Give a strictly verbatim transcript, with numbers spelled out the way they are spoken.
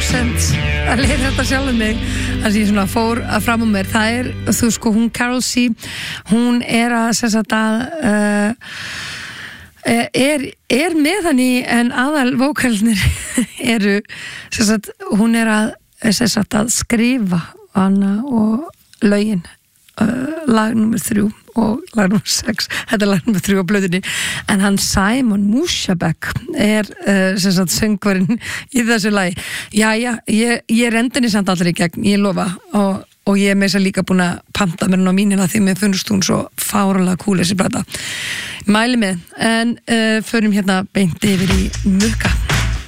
prósent að leira þetta sjálf um mig að ég svona fór að fram á mér það er, þú sko, hún Carol C hún er að sem sagt að uh, er, er með hann í en aðal vókalnir eru sem sagt, hún er að sem sagt að skrifa hana og lögin uh, lag nummer þrjú og lag nummer sex, þetta er lag nummer þrjú á blöðunni, en hann Simon Mushabek er uh, sem sagt söngvarinn í þessu lagi. Jæja, ég, ég rendi henni samt aldrei í gegn, ég lofa og, og ég er með þess að líka búin að panta mér hún á mínina því mér finnst hún svo fáralega cool þessi plata. Mæli með, en uh, förum hérna beint yfir í Mukka.